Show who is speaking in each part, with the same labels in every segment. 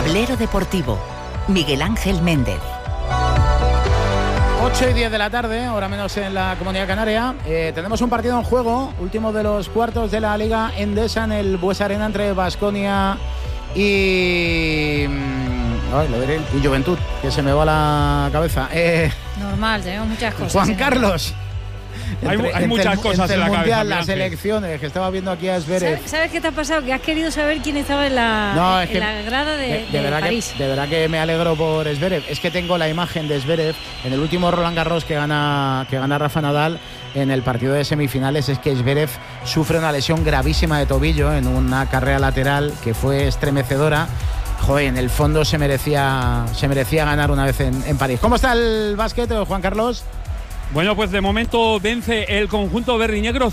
Speaker 1: Tablero Deportivo. Miguel Ángel Méndez.
Speaker 2: 8:10 de la tarde, hora menos en la Comunidad Canaria. Tenemos un partido en juego, último de los cuartos de la Liga Endesa en el Buesa Arena entre Baskonia y Juventud, que se me va la cabeza.
Speaker 3: Normal, tenemos muchas cosas.
Speaker 2: Juan Carlos.
Speaker 4: Hay muchas cosas en la
Speaker 2: mundial,
Speaker 4: cabeza.
Speaker 2: Las elecciones, que estaba viendo aquí a Zverev.
Speaker 3: ¿Sabes qué te ha pasado? Que has querido saber quién estaba en la grada de París.
Speaker 2: De verdad que me alegro por Zverev. Es que tengo la imagen de Zverev en el último Roland Garros que gana Rafa Nadal en el partido de semifinales. Es que Zverev sufre una lesión gravísima de tobillo en una carrera lateral que fue estremecedora. Joder, en el fondo se merecía ganar una vez en París. ¿Cómo está el básquet, Juan Carlos?
Speaker 4: Bueno, pues de momento vence el conjunto verdinegro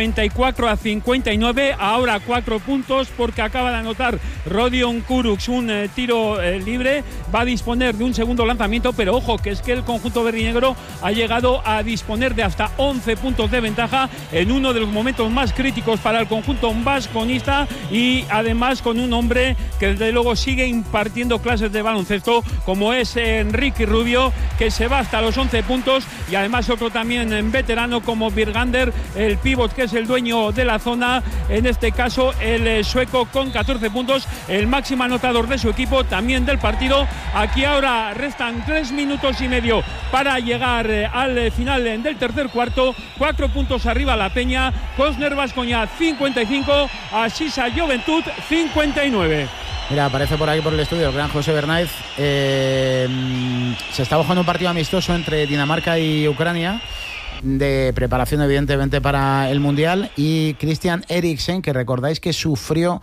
Speaker 4: 54-59, ahora 4 puntos porque acaba de anotar Rodion Kurucs un tiro libre, va a disponer de un segundo lanzamiento, pero ojo, que es que el conjunto verdinegro ha llegado a disponer de hasta 11 puntos de ventaja en uno de los momentos más críticos para el conjunto vasconista y además con un hombre que desde luego sigue impartiendo clases de baloncesto como es Enrique Rubio, que se va hasta los 11 puntos y además otro también veterano como Birgander, el pívot que es el dueño de la zona, en este caso el sueco con 14 puntos, el máximo anotador de su equipo, también del partido. Aquí ahora restan 3 minutos y medio para llegar al final del tercer cuarto, 4 puntos arriba la Peña, Cosner Baskonia 55, Asisa Juventud 59.
Speaker 2: Mira, aparece por aquí por el estudio el gran José Bernáiz. Se está jugando un partido amistoso entre Dinamarca y Ucrania, de preparación evidentemente para el Mundial, y Christian Eriksen, que recordáis que sufrió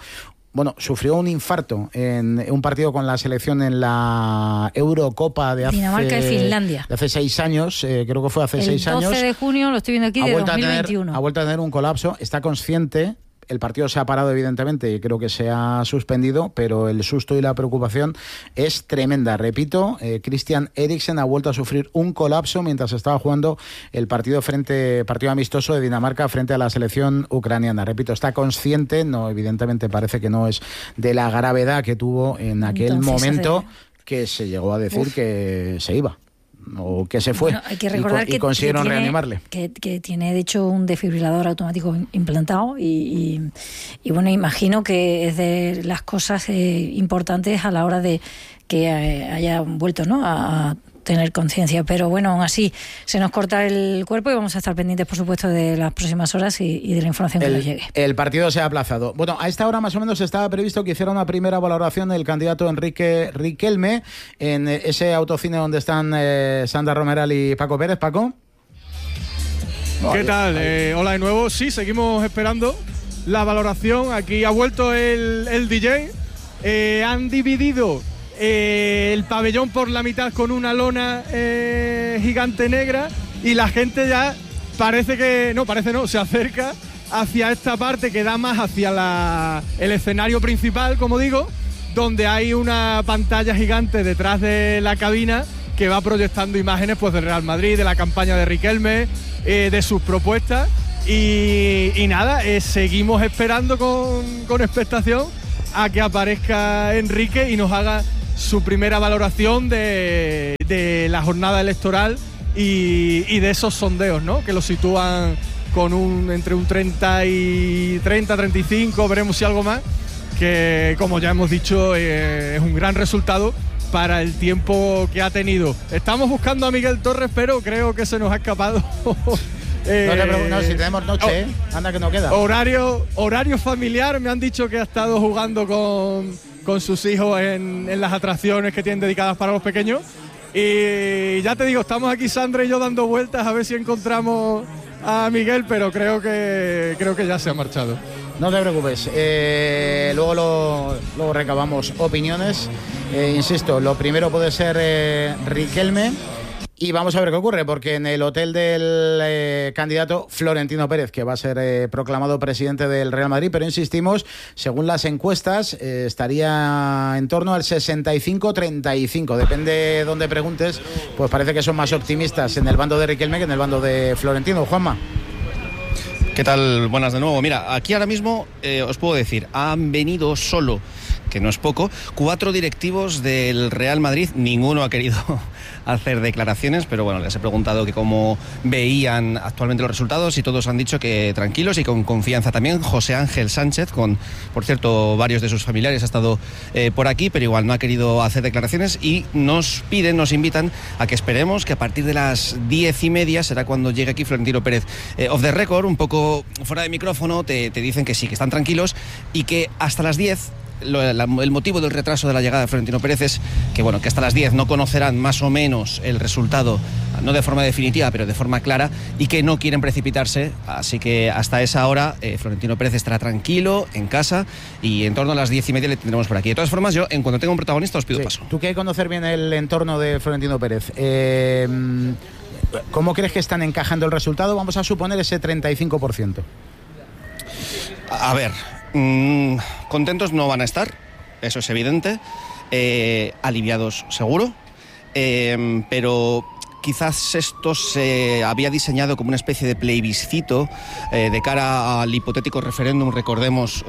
Speaker 2: un infarto en un partido con la selección en la Eurocopa de hace...
Speaker 3: Dinamarca y Finlandia.
Speaker 2: De hace 6 años, creo que fue hace 6 años.
Speaker 3: El 12 de junio, lo estoy viendo aquí, de 2021.
Speaker 2: Ha vuelto a tener un colapso, está consciente. El partido se ha parado evidentemente y creo que se ha suspendido, pero el susto y la preocupación es tremenda. Repito, Christian Eriksen ha vuelto a sufrir un colapso mientras estaba jugando el partido amistoso de Dinamarca frente a la selección ucraniana. Repito, está consciente, no, evidentemente parece que no es de la gravedad que tuvo en aquel momento que se llegó a decir que se iba. O que se fue,
Speaker 3: hay que recordar
Speaker 2: y consiguieron reanimarle.
Speaker 3: Que tiene de hecho un desfibrilador automático implantado y bueno, imagino que es de las cosas importantes a la hora de que haya vuelto, ¿no?, a tener conciencia, pero bueno, aún así se nos corta el cuerpo y vamos a estar pendientes, por supuesto, de las próximas horas y de la información que nos llegue.
Speaker 2: El partido se ha aplazado. Bueno, a esta hora más o menos estaba previsto que hiciera una primera valoración el candidato Enrique Riquelme en ese autocine donde están Sandra Romeral y Paco Pérez. Paco.
Speaker 5: ¿Qué tal? Hola de nuevo. Sí, seguimos esperando la valoración. Aquí ha vuelto el DJ. Han dividido el pabellón por la mitad con una lona gigante negra y la gente ya se acerca hacia esta parte que da más hacia el escenario principal, como digo, donde hay una pantalla gigante detrás de la cabina que va proyectando imágenes pues del Real Madrid, de la campaña de Riquelme, de sus propuestas y nada, seguimos esperando con expectación a que aparezca Enrique y nos haga su primera valoración de la jornada electoral y de esos sondeos, ¿no?, que lo sitúan con entre un 35, veremos si algo más, que como ya hemos dicho es un gran resultado para el tiempo que ha tenido. Estamos buscando a Miguel Torres, pero creo que se nos ha escapado.
Speaker 2: No, si tenemos noche, anda que no queda.
Speaker 5: Horario familiar, me han dicho que ha estado jugando con sus hijos en las atracciones que tienen dedicadas para los pequeños. Y ya te digo, estamos aquí Sandra y yo dando vueltas a ver si encontramos a Miguel, pero creo que ya se ha marchado.
Speaker 2: No te preocupes, luego recabamos opiniones. Insisto, lo primero puede ser Riquelme. Y vamos a ver qué ocurre, porque en el hotel del candidato Florentino Pérez, que va a ser proclamado presidente del Real Madrid, pero insistimos, según las encuestas, estaría en torno al 65-35. Depende de dónde preguntes, pues parece que son más optimistas en el bando de Riquelme que en el bando de Florentino. Juanma.
Speaker 6: ¿Qué tal? Buenas de nuevo. Mira, aquí ahora mismo os puedo decir, han venido solo, que no es poco, 4 directivos del Real Madrid. Ninguno ha querido hacer declaraciones, pero bueno, les he preguntado que cómo veían actualmente los resultados y todos han dicho que tranquilos y con confianza. También José Ángel Sánchez, con, por cierto, varios de sus familiares, ha estado por aquí, pero igual no ha querido hacer declaraciones y nos invitan a que esperemos que a partir de las 10:30 será cuando llegue aquí Florentino Pérez. Off the record, un poco fuera de micrófono, te dicen que sí, que están tranquilos y que hasta las 10... el motivo del retraso de la llegada de Florentino Pérez es que, bueno, que hasta las 10 no conocerán más o menos el resultado, no de forma definitiva, pero de forma clara, y que no quieren precipitarse, así que hasta esa hora Florentino Pérez estará tranquilo en casa y en torno a las 10:30 le tendremos por aquí. De todas formas, yo, en cuanto tenga un protagonista, os pido paso.
Speaker 2: Tú que hay que conocer bien el entorno de Florentino Pérez, ¿cómo crees que están encajando el resultado? Vamos a suponer ese 35%.
Speaker 6: A ver, contentos no van a estar, eso es evidente, aliviados seguro, pero quizás esto se había diseñado como una especie de plebiscito de cara al hipotético referéndum, recordemos,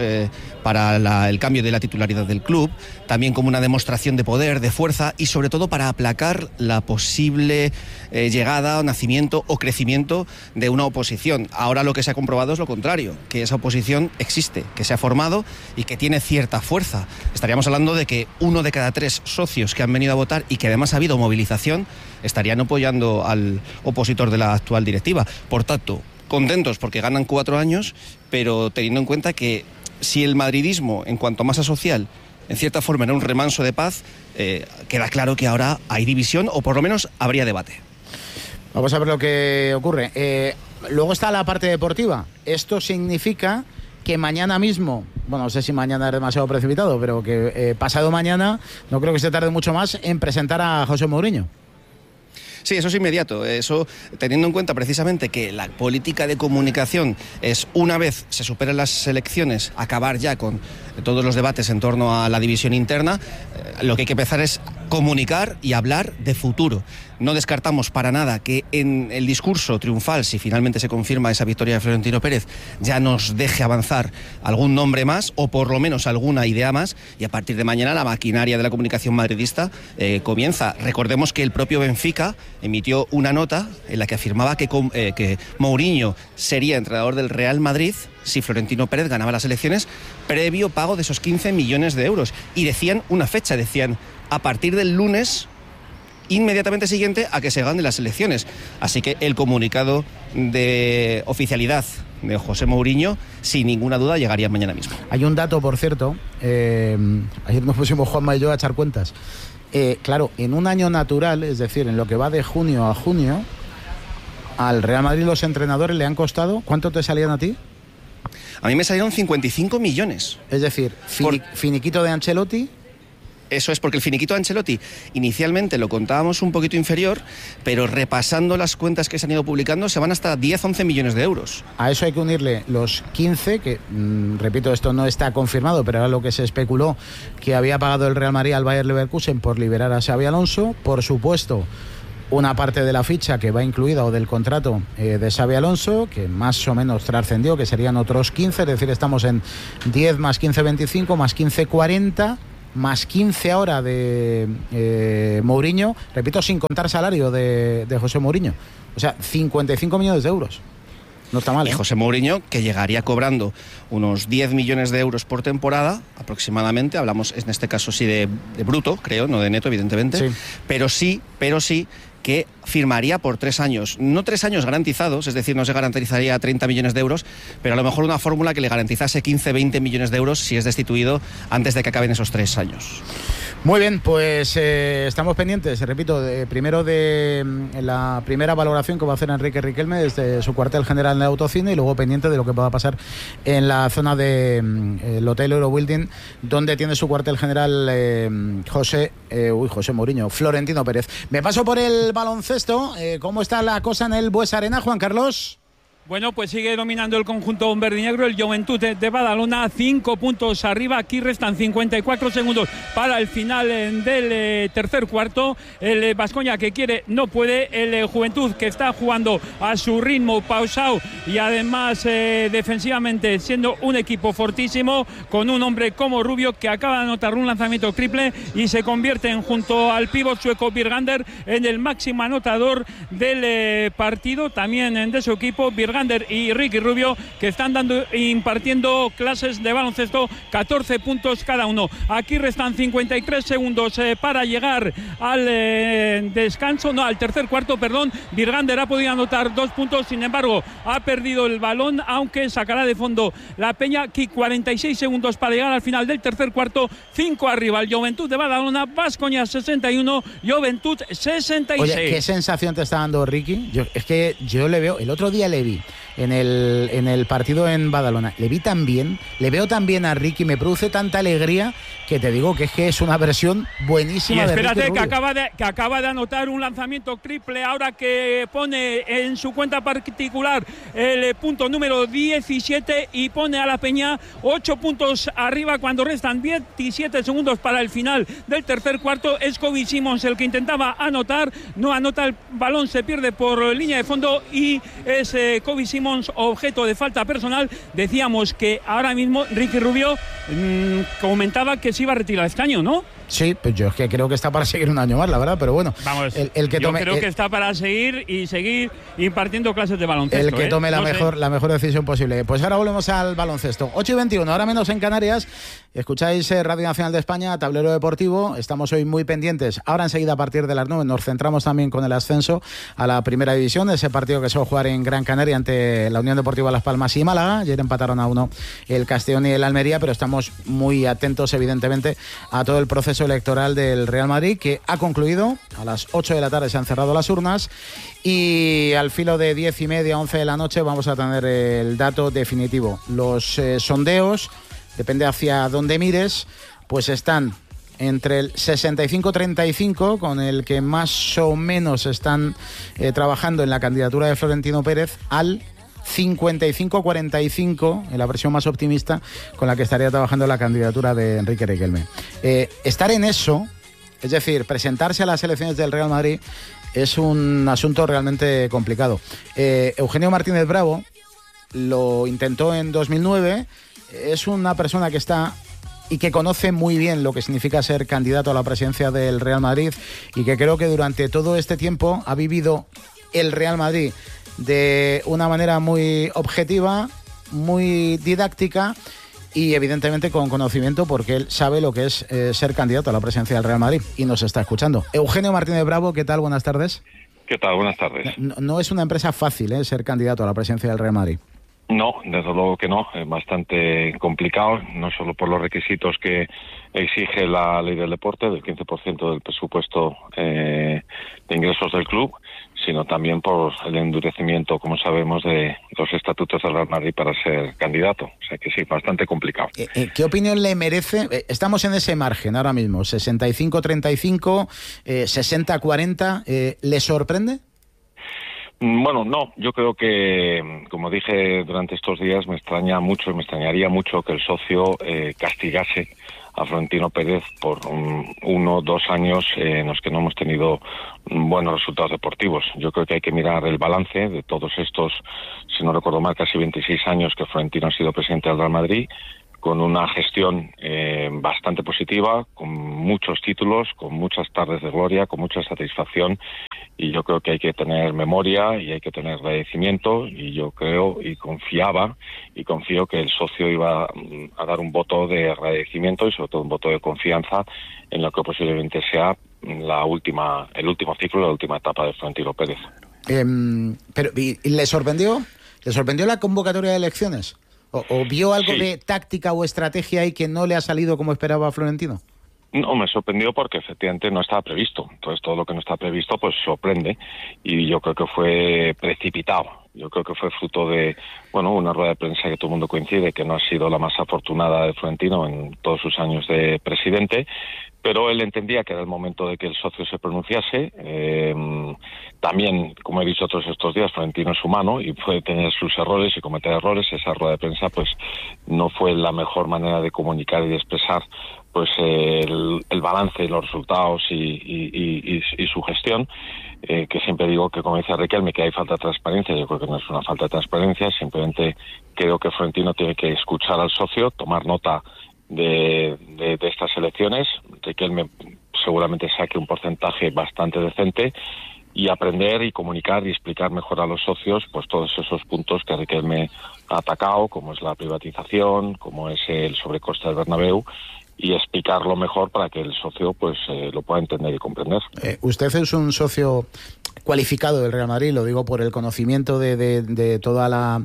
Speaker 6: para el cambio de la titularidad del club, también como una demostración de poder, de fuerza y sobre todo para aplacar la posible llegada o nacimiento o crecimiento de una oposición. Ahora lo que se ha comprobado es lo contrario, que esa oposición existe, que se ha formado y que tiene cierta fuerza. Estaríamos hablando de que 1 de cada 3 socios que han venido a votar y que además ha habido movilización estarían apoyando al opositor de la actual directiva. Por tanto, contentos porque ganan 4 años, pero teniendo en cuenta que si el madridismo, en cuanto a masa social, en cierta forma era un remanso de paz, queda claro que ahora hay división o por lo menos habría debate.
Speaker 2: Vamos a ver lo que ocurre. Luego está la parte deportiva. Esto significa que mañana mismo, bueno, no sé si mañana es demasiado precipitado, pero que pasado mañana, no creo que se tarde mucho más en presentar a José Mourinho.
Speaker 6: Sí, eso es inmediato, eso teniendo en cuenta precisamente que la política de comunicación es, una vez se superen las elecciones, acabar ya con todos los debates en torno a la división interna, lo que hay que empezar es comunicar y hablar de futuro. No descartamos para nada que en el discurso triunfal, si finalmente se confirma esa victoria de Florentino Pérez, ya nos deje avanzar algún nombre más o por lo menos alguna idea más, y a partir de mañana la maquinaria de la comunicación madridista comienza. Recordemos que el propio Benfica emitió una nota en la que afirmaba que Mourinho sería entrenador del Real Madrid si Florentino Pérez ganaba las elecciones, previo pago de esos 15 millones de euros. Y decían una fecha, decían a partir del lunes inmediatamente siguiente a que se ganen las elecciones. Así que el comunicado de oficialidad de José Mourinho, sin ninguna duda, llegaría mañana mismo.
Speaker 2: Hay un dato, por cierto, ayer nos pusimos Juanma y yo a echar cuentas. Claro, en un año natural, es decir, en lo que va de junio a junio, al Real Madrid los entrenadores le han costado, ¿cuánto te salían a ti?
Speaker 6: A mí me salieron 55 millones.
Speaker 2: Es decir, finiquito de Ancelotti.
Speaker 6: Eso es, porque el finiquito de Ancelotti inicialmente lo contábamos un poquito inferior, pero repasando las cuentas que se han ido publicando se van hasta 10-11 millones de euros.
Speaker 2: A eso hay que unirle los 15, que repito, esto no está confirmado, pero era lo que se especuló, que había pagado el Real Madrid al Bayer Leverkusen por liberar a Xabi Alonso. Por supuesto, una parte de la ficha que va incluida o del contrato de Xabi Alonso, que más o menos trascendió, que serían otros 15, es decir, estamos en 10 más 15, 25, más 15, 40... más 15 ahora de Mourinho, repito, sin contar salario de José Mourinho. O sea, 55 millones de euros. No está mal, ¿eh?
Speaker 6: Y José Mourinho, que llegaría cobrando unos 10 millones de euros por temporada, aproximadamente, hablamos en este caso sí de bruto, creo, no de neto, evidentemente, sí. pero sí que firmaría por 3 años. No 3 años garantizados, es decir, no se garantizaría 30 millones de euros, pero a lo mejor una fórmula que le garantizase 15-20 millones de euros si es destituido antes de que acaben esos 3 años.
Speaker 2: Muy bien, pues estamos pendientes, repito, primero de la primera valoración que va a hacer Enrique Riquelme desde su cuartel general en el Autocine, y luego pendiente de lo que pueda pasar en la zona del Hotel Eurobuilding, donde tiene su cuartel general José Mourinho, Florentino Pérez. Me paso por el baloncesto. ¿Cómo está la cosa en el Buesa Arena, Juan Carlos?
Speaker 4: Bueno, pues sigue dominando el conjunto verdinegro, el Joventut de Badalona, 5 puntos arriba. Aquí restan 54 segundos para el final del tercer cuarto. El Baskonia que quiere no puede. El Juventud que está jugando a su ritmo pausado y además defensivamente siendo un equipo fortísimo, con un hombre como Rubio que acaba de anotar un lanzamiento triple y se convierte junto al pívot sueco Birgander en el máximo anotador del partido, también de su equipo. Birgander y Ricky Rubio que están impartiendo clases de baloncesto, 14 puntos cada uno. Aquí restan 53 segundos para llegar al descanso, no, al tercer cuarto, perdón. Birgander ha podido anotar 2 puntos, sin embargo ha perdido el balón, aunque sacará de fondo la Peña. Aquí 46 segundos para llegar al final del tercer cuarto, 5 arriba el Joventut de Badalona, Baskonia 61, Joventut 66.
Speaker 2: Oye, ¿qué sensación te está dando Ricky? Es que yo le veo, el otro día le vi en el partido en Badalona, le veo tan bien a Ricky, me produce tanta alegría que te digo que es una versión buenísima.
Speaker 4: Y espérate,
Speaker 2: de Ricky
Speaker 4: Rubio, que acaba de anotar un lanzamiento triple, ahora que pone en su cuenta particular el punto número 17 y pone a la Peña 8 puntos arriba cuando restan 17 segundos para el final del tercer cuarto. Es Kobe Simmons el que intentaba anotar, no anota, el balón se pierde por línea de fondo y es Kobe Simmons objeto de falta personal. Decíamos que ahora mismo Ricky Rubio comentaba que se iba a retirar este año, ¿no?
Speaker 2: Sí, pues yo es que creo que está para seguir un año más, la verdad, pero bueno.
Speaker 4: Vamos,
Speaker 2: yo
Speaker 4: creo que está para seguir impartiendo clases de baloncesto.
Speaker 2: El que tome la mejor decisión posible. Pues ahora volvemos al baloncesto. 8:21, ahora menos en Canarias. Escucháis Radio Nacional de España, Tablero Deportivo. Estamos hoy muy pendientes. Ahora enseguida a partir de las 9 nos centramos también con el ascenso a la primera división, ese partido que se va a jugar en Gran Canaria ante la Unión Deportiva Las Palmas y Málaga. Ayer empataron a 1 el Castellón y el Almería, pero estamos muy atentos, evidentemente, a todo el proceso electoral del Real Madrid, que ha concluido. A las 8 de la tarde se han cerrado las urnas y al filo de 10:30, 11 de la noche vamos a tener el dato definitivo. Los sondeos, depende hacia dónde mires, pues están entre el 65-35, con el que más o menos están trabajando en la candidatura de Florentino Pérez, al 55-45, en la versión más optimista, con la que estaría trabajando la candidatura de Enrique Riquelme. Estar en eso, es decir, presentarse a las elecciones del Real Madrid, es un asunto realmente complicado. Eugenio Martínez Bravo lo intentó en 2009, es una persona que está y que conoce muy bien lo que significa ser candidato a la presidencia del Real Madrid y que creo que durante todo este tiempo ha vivido el Real Madrid de una manera muy objetiva, muy didáctica y evidentemente con conocimiento, porque él sabe lo que es ser candidato a la presidencia del Real Madrid y nos está escuchando. Eugenio Martínez Bravo, ¿qué tal? Buenas tardes.
Speaker 7: ¿Qué tal? Buenas tardes.
Speaker 2: No es una empresa fácil, ser candidato a la presidencia del Real Madrid.
Speaker 7: No, desde luego que no, es bastante complicado, no solo por los requisitos que exige la ley del deporte, del 15% del presupuesto de ingresos del club, sino también por el endurecimiento, como sabemos, de los estatutos del Real Madrid para ser candidato. O sea que sí, bastante complicado.
Speaker 2: ¿Qué opinión le merece? Estamos en ese margen ahora mismo, 65-35, 60-40, ¿le sorprende?
Speaker 7: Bueno, no, yo creo que, como dije durante estos días, me extrañaría mucho que el socio castigase a Florentino Pérez por 1 o 2 años en los que no hemos tenido buenos resultados deportivos. Yo creo que hay que mirar el balance de todos estos, si no recuerdo mal, casi 26 años que Florentino ha sido presidente del Real Madrid, con una gestión bastante positiva, con muchos títulos, con muchas tardes de gloria, con mucha satisfacción, y yo creo que hay que tener memoria y hay que tener agradecimiento, y yo creo y confío que el socio iba a dar un voto de agradecimiento y sobre todo un voto de confianza en lo que posiblemente sea el último ciclo, la última etapa de Florentino Pérez.
Speaker 2: Pero ¿y le sorprendió la convocatoria de elecciones? ¿O vio algo de táctica o estrategia ahí que no le ha salido como esperaba a Florentino?
Speaker 7: No, me sorprendió porque efectivamente no estaba previsto. Entonces todo lo que no está previsto pues sorprende, y yo creo que fue precipitado. Yo creo que fue fruto de, una rueda de prensa que todo el mundo coincide que no ha sido la más afortunada de Florentino en todos sus años de presidente, pero él entendía que era el momento de que el socio se pronunciase. También, como he dicho todos estos días, Florentino es humano y puede tener sus errores y cometer errores. Esa rueda de prensa pues no fue la mejor manera de comunicar y de expresar pues el balance, los resultados y su gestión, que siempre digo que, como dice Riquelme, que hay falta de transparencia. Yo creo que no es una falta de transparencia, simplemente creo que Florentino tiene que escuchar al socio, tomar nota de estas elecciones. Riquelme seguramente saque un porcentaje bastante decente y aprender y comunicar y explicar mejor a los socios pues todos esos puntos que Riquelme ha atacado, como es la privatización, como es el sobrecoste del Bernabéu, y explicarlo mejor para que el socio pues lo pueda entender y comprender.
Speaker 2: Usted es un socio cualificado del Real Madrid, lo digo por el conocimiento de toda la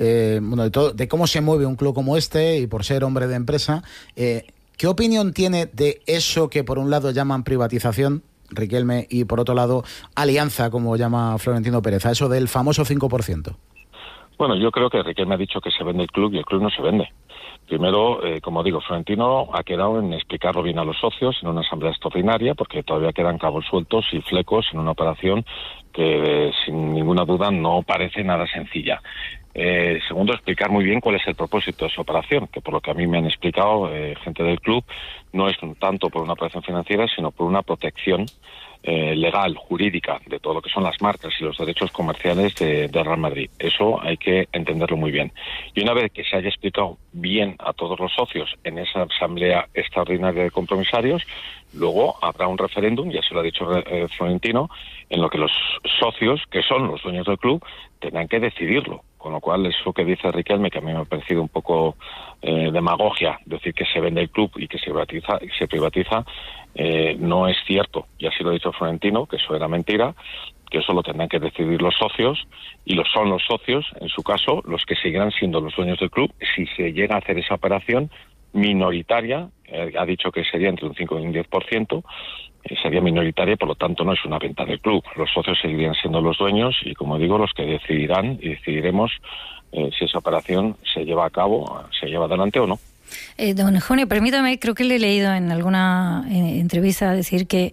Speaker 2: de cómo se mueve un club como este y por ser hombre de empresa. ¿Qué opinión tiene de eso que por un lado llaman privatización, Riquelme, y por otro lado alianza, como llama Florentino Pérez, a eso del famoso 5%?
Speaker 7: Bueno, yo creo que Riquelme ha dicho que se vende el club y el club no se vende. Primero, como digo, Florentino ha quedado en explicarlo bien a los socios en una asamblea extraordinaria, porque todavía quedan cabos sueltos y flecos en una operación que sin ninguna duda no parece nada sencilla. Segundo, explicar muy bien cuál es el propósito de esa operación, que por lo que a mí me han explicado gente del club, no es tanto por una operación financiera, sino por una protección legal, jurídica, de todo lo que son las marcas y los derechos comerciales de Real Madrid. Eso hay que entenderlo muy bien. Y una vez que se haya explicado bien a todos los socios en esa asamblea extraordinaria de compromisarios, luego habrá un referéndum, ya se lo ha dicho Florentino, en lo que los socios, que son los dueños del club, tendrán que decidirlo. Con lo cual, eso que dice Riquelme, que a mí me ha parecido un poco demagogia, decir que se vende el club y que se privatiza, no es cierto. Y así lo ha dicho Florentino, que eso era mentira, que eso lo tendrán que decidir los socios, y son los socios, en su caso, los que seguirán siendo los dueños del club si se llega a hacer esa operación minoritaria. Ha dicho que sería entre un 5 y un 10%, sería minoritaria, por lo tanto no es una venta del club. Los socios seguirían siendo los dueños y, como digo, los que decidirán y decidiremos si esa operación se lleva a cabo, se lleva adelante o no.
Speaker 3: Don Jone, permítame, creo que le he leído en alguna entrevista decir que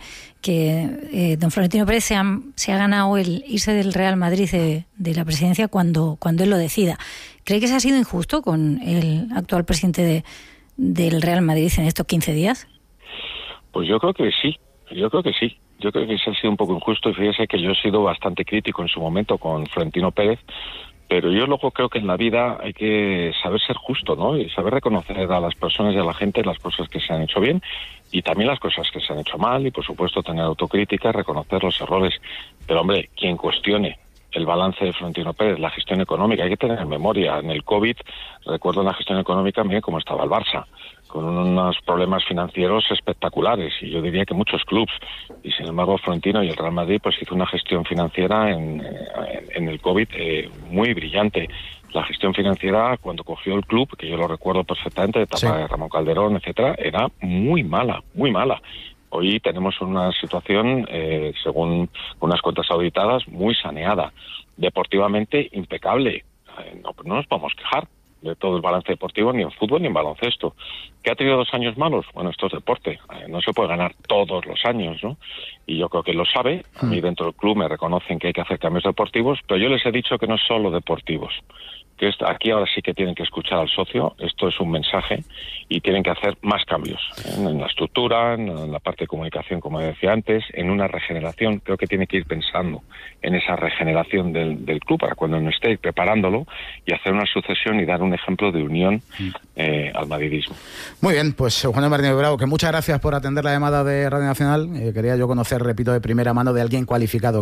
Speaker 3: don Florentino Pérez se ha ganado el irse del Real Madrid de la presidencia cuando él lo decida. ¿Cree que se ha sido injusto con el actual presidente del Real Madrid en estos 15 días?
Speaker 7: Pues yo creo que sí. Yo creo que se ha sido un poco injusto, y fíjese que yo he sido bastante crítico en su momento con Florentino Pérez, pero yo luego creo que en la vida hay que saber ser justo, ¿no? Y saber reconocer a las personas y a la gente las cosas que se han hecho bien y también las cosas que se han hecho mal, y por supuesto tener autocrítica, reconocer los errores. Pero hombre, quien cuestione el balance de Florentino Pérez, la gestión económica, hay que tener en memoria, en el COVID, recuerdo en la gestión económica, miren cómo estaba el Barça, con unos problemas financieros espectaculares, y yo diría que muchos clubs, y sin embargo Florentino y el Real Madrid pues hizo una gestión financiera en el COVID muy brillante. La gestión financiera, cuando cogió el club, que yo lo recuerdo perfectamente, de etapa de Ramón Calderón, etcétera, era muy mala, muy mala. Hoy tenemos una situación, según unas cuentas auditadas, muy saneada, deportivamente impecable. No nos podemos quejar de todo el balance deportivo, ni en fútbol ni en baloncesto. ¿Que ha tenido 2 años malos? Bueno, esto es deporte, no se puede ganar todos los años, ¿no? Y yo creo que lo sabe. A mí dentro del club me reconocen que hay que hacer cambios deportivos, pero yo les he dicho que no es solo deportivos, que aquí ahora sí que tienen que escuchar al socio. Esto es un mensaje y tienen que hacer más cambios en la estructura, en la parte de comunicación, como decía antes, en una regeneración. Creo que tiene que ir pensando en esa regeneración del club para cuando no esté, preparándolo, y hacer una sucesión y dar un ejemplo de unión al madridismo.
Speaker 2: Muy bien, pues Juan Martínez Bravo, que muchas gracias por atender la llamada de Radio Nacional. Quería yo conocer, repito, de primera mano de alguien cualificado